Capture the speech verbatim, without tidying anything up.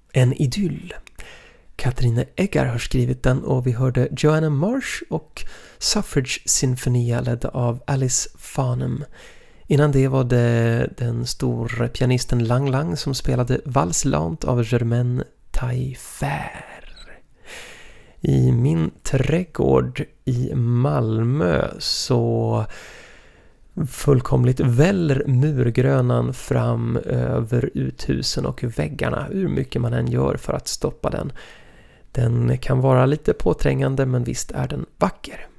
En idyll. Katarina Eggar har skrivit den och vi hörde Joanna Marsh och Suffrage Sinfonia ledda av Alice Farnham. Innan det var det den stora pianisten Lang Lang som spelade Valslant av Germaine Taillefer. I min trädgård i Malmö så fullkomligt väller murgrönan fram över uthusen och väggarna, hur mycket man än gör för att stoppa den. Den kan vara lite påträngande, men visst är den vacker.